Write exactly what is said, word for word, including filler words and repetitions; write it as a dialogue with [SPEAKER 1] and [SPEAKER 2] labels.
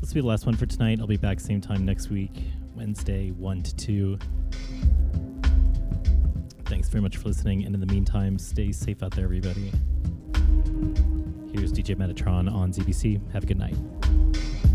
[SPEAKER 1] this will be the last one for tonight. I'll be back same time next week, Wednesday, one to two. Thanks very much for listening, and in the meantime, stay safe out there, everybody. Here's D J Metatron on Z B C. Have a good night.